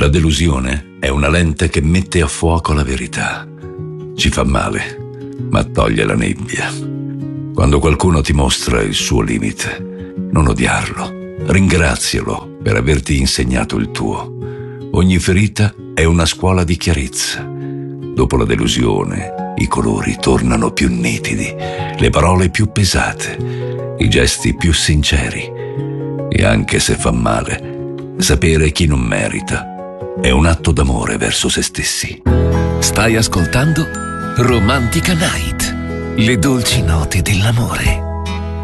La delusione è una lente che mette a fuoco la verità. Ci fa male, ma toglie la nebbia. Quando qualcuno ti mostra il suo limite, non odiarlo, ringrazialo per averti insegnato il tuo. Ogni ferita è una scuola di chiarezza. Dopo la delusione, i colori tornano più nitidi, le parole più pesate, i gesti più sinceri. E anche se fa male, sapere chi non merita è un atto d'amore verso se stessi. Stai ascoltando Romantica Night, le dolci note dell'amore.